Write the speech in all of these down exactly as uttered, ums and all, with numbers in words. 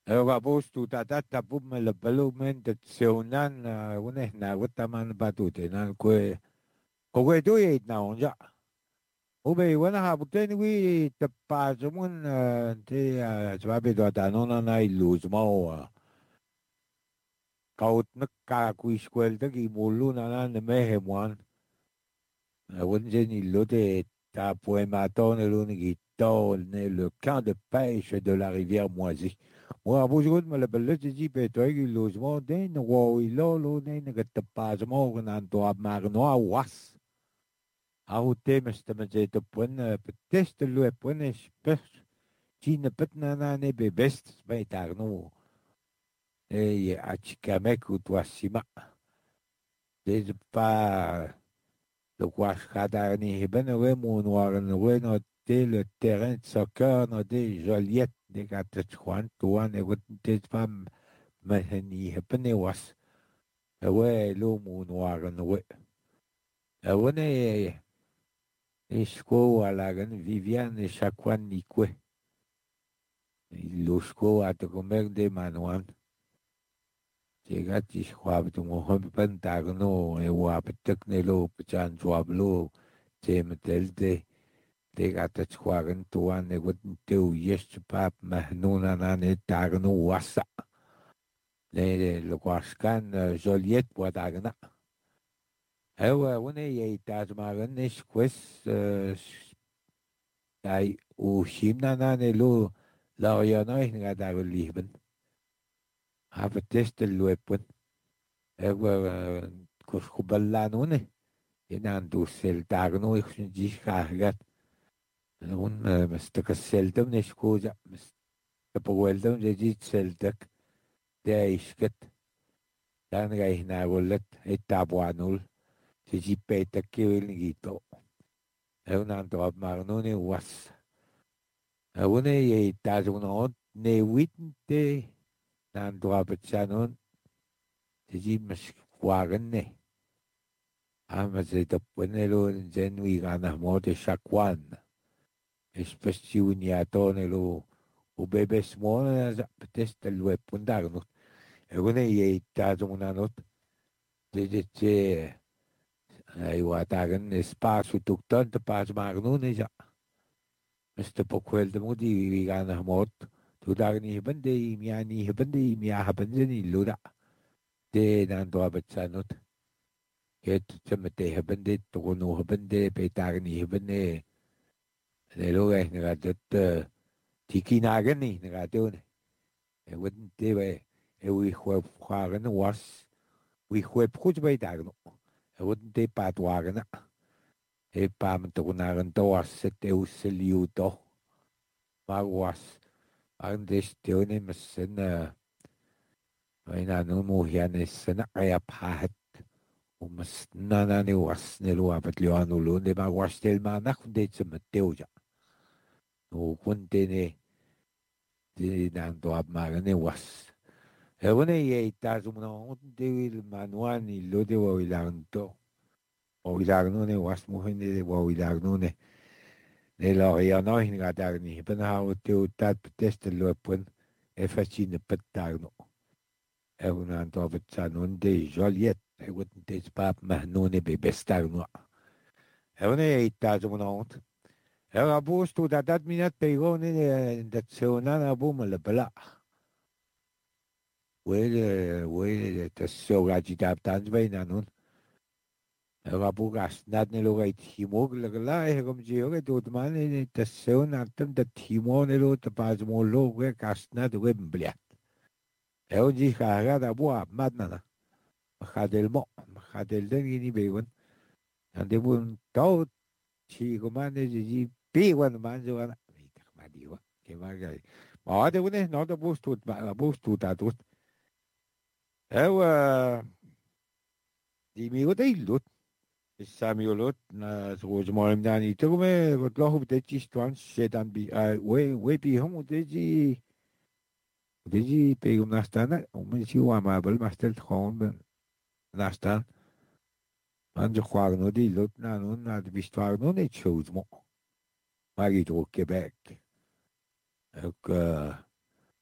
Rabos tu tata tapu malabalo men dat seunan une na wataman batute na kwe kwe tu ye na onja. Ube wana habuten wi tapazumun te swabe do tanona na iluz mau kaut nak ka ku skwel ta ki mulu na na ne mehemuan. Wunjen ilote ta poematon ne ki le camp de pêche de la rivière Moisy. Moi, vous jouez me le belle dit pétoy qui logement den wo ilo lo ne ne que pas mo nan to magno was. A u te me sta me te pon test le pon espèce qui ne peut na na ne be best be tarno. E a chikamek u to sima. Des pas de quoi kada ni ben we mo noir ne we no le terrain de soccer no de Joliette de quatre Juan tuan e gut des pas mahani hepene was awe lo mu noagan we awone isko alagan Viviane Chakwan Nikwe ilusko at comer de manuan llegati schwab tu mo hom pentagno e wapetek nelo pchan swablo temetelte llegata schwagan tuan e gut teu yes pap mahnuna nane tagno wasa le lo kwaskan Joliette Boadagna. هو وانا يتاز ماغنش كويس اي وشيمنا ناني لو لا ياناي نغادا ليبن هاف تيست الويبن هو كوش خبلانوني ينان دو سيل تاغنو يخشن جيش كاهغات ون مستكسلتم نشكوزا مستقبلتم جيت سيلتك دايشكت كان غاي ناغولت اتابوانول تجي بيتك كيويل نجيتو هونان تواب مارنوني واس هونه يتازونون نيويتنتي نان تواب تشانون تجي مش واغني اما زي تبونيلو زنوي غانا موت شاكوان اسبسيونياتونيلو وبيبس مونا زبتست الويب بندارنوت هونه يتازونانوت تجي تجي ايوا تاغن اسباسو توكتون تباز مارنوني جا Mister Pokwel de Modi Vigana Mot, to Dagni Bende, Miani Bende, Mia Habenzini Luda, de Nando Abetsanut, get Timothy Habende, Tono Habende, Petagni Habende, the Loga Nagadet, Tiki Nagani, Nagadone. I wouldn't do a we whip wagon was, we whip put by Dagno. I wouldn't take pat wagon. A pam to Nagan doors set eus liuto. Magwas. Ang destiny masin na may nano mo yan is na kaya pahat umas nanani was niluwapat liwan ulo di magwas til manak kundi sa mateo ja no kundi ni di nanto ap maga ni was ewan na iya itaso mo na kundi wil manuan ni lo di wawilang to wawilang no ni was mo hindi di wawilang no ni nila kaya no hindi ka tag ni panahaw tiyo tat test lo pun e facile pettagno è un antovezzano de Joliette e un de pap mahnone be bestarno è un e tazo monont è un abusto da dat minat peigone da zionana bum la bla wele wele da so gaji da tan be nanon è un abu gas nat ne lo gai timog la la e come gio che tu mani da so natam da timone lo da paz mo lo che casna de wemblia è un gi caga da bua madnana Majadelmo, Majadelden ini bewan. Ande pun tau si komane ji bewan manjo ana. Mita madiwa. Ke magai. Ma de une no de bus tut ba bus tut atut. Ewa di mi gote illut. Sami olot na so jmoim dani to me got lo de chi stwan shedan bi we we bi homo de ji de ji pe um nastana um si wa ma bel mastel khon nastan Ange chwaarno di lut na nun na de bistwarno net shows mo. Mari do Quebec. Ook uh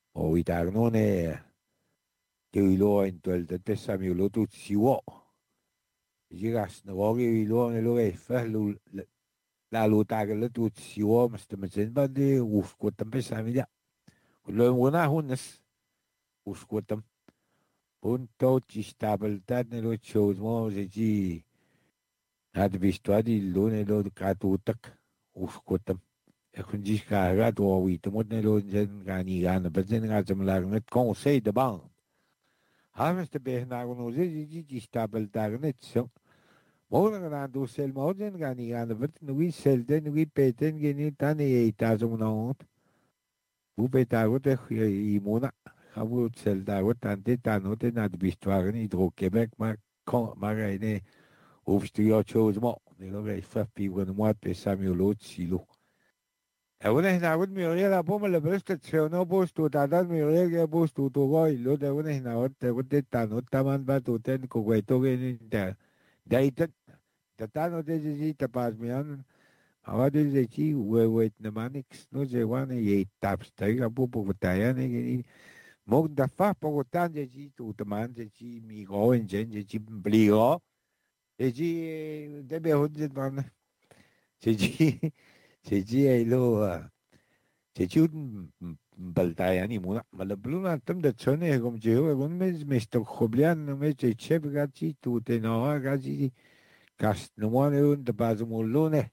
o itarnone ke ilo en tuel te te sami lo tu siwo jigas no go ilo ne lo e fa lu la lu ta ke lo tu siwo mas te men ba de uf ko tampe sami ya lo wona hunes uf ko tam un to ci stabilità nello show mo se ci had visto adi lo ne lo ka tu tak uf ko tam e kun ji ka ga to wi to mo ne lo jen ga ni ga na ba jen ga jam la net conseil de banque. Hamste behnagun uzi ji stabilitagun etso. Mogen aan do sel mogen gani aan vet nui selden nui peten geni tane eitazo naont. Bu betagut e imona. Habu seldagut tante tanote nad bistwagen hidro Quebec ma kon marine overstuur chose mo. Nelo ge fapi wen mo pe Samuel silo. Una hinagut Muriel a pomme le brest se no post tu tadan Muriel ge post tu to boy lo de una hinagut te gut tanot taman ba tu ten ko gweto ge ni da. Daitet tatano de ji tapas mian awa de ji chi we we na manix no je wane ye taps tai ga bu bu tayan ge mo da fa po tan je ji tu taman je ji mi go en jen je ji bligo e ji de be hod je ban je ji je ji ai lo je ji bal tayan ni mo na mal bluna tam de chone gom je we gon me me sto khoblian me je chep ga ji tu te no ga ji Gas no one un de bazumulune.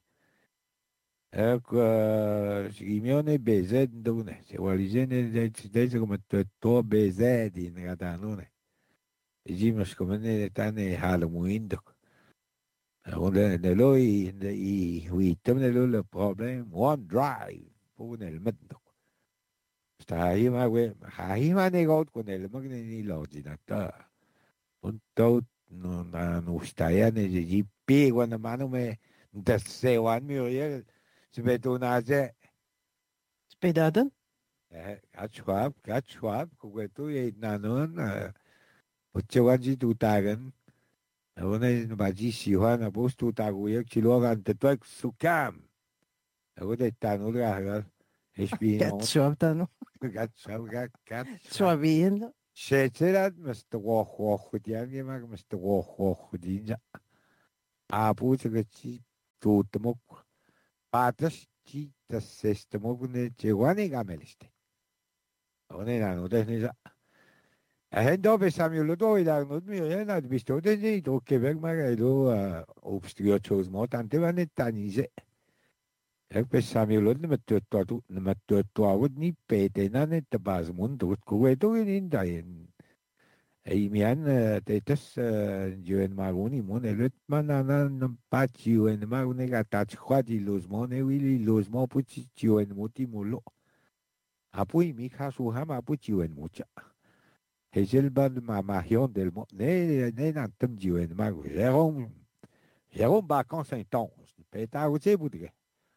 Ecco, Simeone Bezed dune. Se vuoi dire deze come to Bezed in Radanune. E Jimas come ne tane Halloween. Onde ne lui i witem ne lui le problem one drive. Pune il mendo. Sta ima we, ha ima ne god con el magne ni l'ordinatore. Un tot non non stai a ne ji pi quando mano me da se wan mi ye se beto na je Spedaden? eh gat schwab gat schwab ko beto ye na non o che wan ji tu ta gan ona ba ji si wan a bus tu ta gu ye chi lo gan te tu su cam o de ta no ga ga es bi Gat no Schwabdan. gat schwab gat gat schwab Schwabien. Shecherat Mister Walk Walk with the Angema, Mister Walk Walk with the Abu to the cheap to the mok. Patas cheat the system of the Giovanni Gameliste. Only I know that is a hand of a Samuel Ludo, I not me, and I'd be stood in it, okay, back my do, uh, obscure chose more than the one it is. Ecco Samuel Ludo, ma tutto, ma tutto, I would need pay the none at the Basmund, would go away to it in Diane. Imian tetes juen maguni mon elut manana nam pa juen maguni gata chwadi los mon e wili los mo puchi juen muti mulo apui mi kasu hama pu juen mucha hejel ban ma marion del mo ne ne nantem juen magu Jérôme Jérôme Bacan Saint-Onge peta uche budge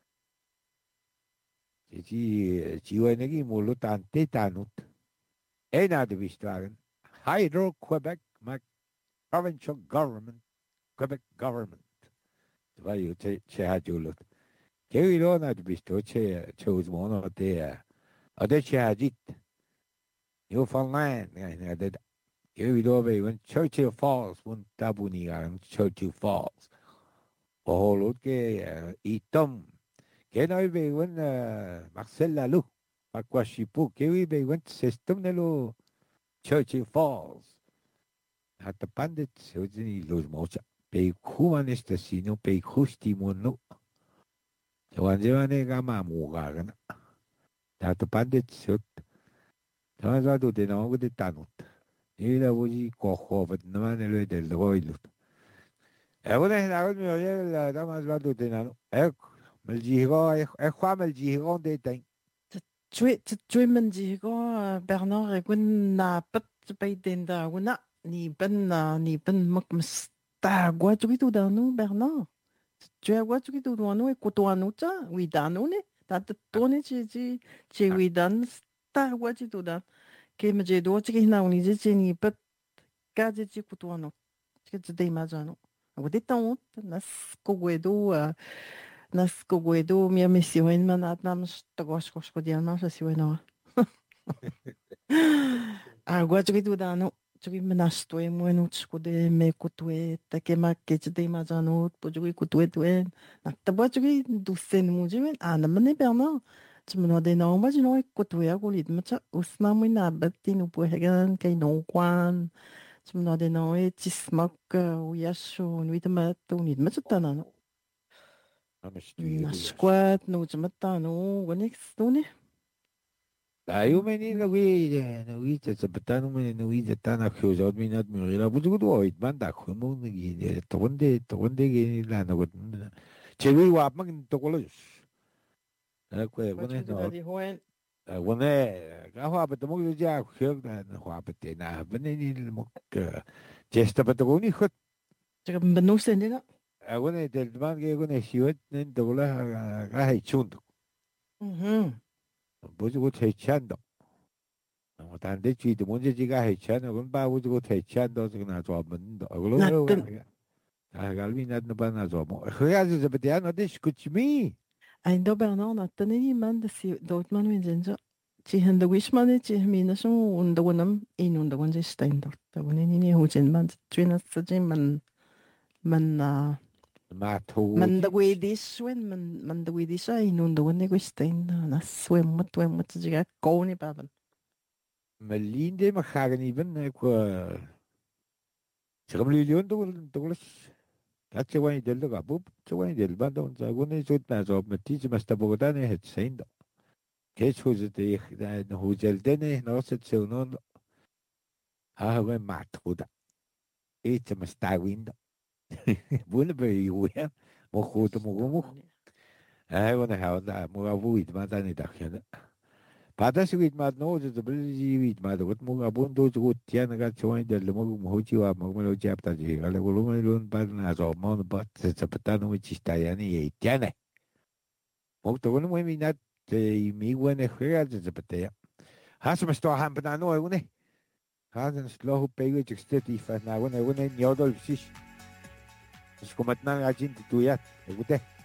ji juen gi mulo tante tanut ena de vistwagen Hydro Quebec provincial government, Quebec government. Vai io c'è c'è a giullo. Che io non ho visto c'è c'è un mono te. Ade c'è a git. Io fa land, ne ade. Io dove un Churchill Falls, un tabuni a Churchill Falls. O lo che i tom. Che noi ve un Marcel Lalou. Ma qua si può che io ve un system nello Churchill Falls. At the bandits, oggi los mocha. Pe kumanes te sino pe kusti mono. Wanjevane gama mugagan. At the bandits, Tanzado de no de tanut. Ila wuji koho, but no man ele del roilut. Egun es la mi oye la dama vado de nano. Ek, meljigo, e kwa meljigo de ten. Tjuimen jigo Bernard e gwen na pat bay denda guna ni ben ni ben mak msta gwa tjugi tu danu Bernard. Tjua gwa tjugi tu danu e koto anu cha wi danu ne. Ta to ne chi chi chi wi dan sta gwa chi tu dan. Ke me je do chi na uni je chi ni pat ka je chi koto anu. Chi je de ma janu. Wa de tan nas ko gwe do nas ko gwe do mi me si wen man at nam sta gwa shko shko di na si wen Agua 저기 두다노 저기 menastoe bueno chkude me kutwe takema kechde majano pojogi kutwe twe nakta 저기 dusen mujimen anamne berna chmno de no majino kutwe agolit macha usna muina batin upohegan kay no kwan chmno de no e chismak uyasho nuitmat unit machatana مش تيجي nashkwat no chmatano gonex tone Tayo man ni nawi nawi sa sabatan man nawi sa tanak ko sa min at mi ra bu ko oit ban da ko mo ni to wonde to wonde ge la na ko che wi wa man to ko lo na ko ko ne no wone ka wa ba to mo ju ja ko na wa ba te na ba ni ni mo ka chesta ba to ko ni khot 지금 몇 노세인데나? a wone del ban ge ko ne siwet nen to la ga hai chun 음. 뭐지고 대치한다. 어, 단대 쥐도 먼저 지가 해치하는 건 바보지고 대치한다. 저거나 좋아하면 얼굴로 나쁜. 아, 갈비 나도 바나 좋아. 뭐 해야지 저때 너 대시 그치미. Ainda Bernard natani man de si dort man min zinja. Ci handa wish man ci mina so unda wonam in unda wonja stein dort. Da woni ni ni hojen man twina sajin man man Ma tu. man da gwedis wen man man da gwedis ai in unda wonja go stein na swem mut wem mut jiga ko ni baban. Melinde ma gagen even ko. 지금 리리온 도 도 같이 와이 될 거가 뭐 저와이 될 반도 혼자 고네 좋다 저 티지 마스터 보고다네 했어인도 개초즈데 호텔 데네 노스 츠노 하고 마트보다 이츠 마스터 윈도 뭐는 베이우야 뭐 고도 뭐고 뭐 아이고네 하다 뭐가 부이드 마다니 다케나 바다스윗 맛 노즈도 블리윗 맛도 것 뭐가 본도 주고 티아나가 좋아이 될 뭐 뭐지와 뭐로 잡다지 알고 로마론 바나서 뭐는 바트 잡다는 위 치타야니 있잖아 목도는 뭐 미나 이 미원에 회가지 잡대야 하스마스 또 한번 안 오고네 하는 슬로우 페이지 직스테티 파나고네 오네 녀돌 시스 스코마트나 아진 두야 에고테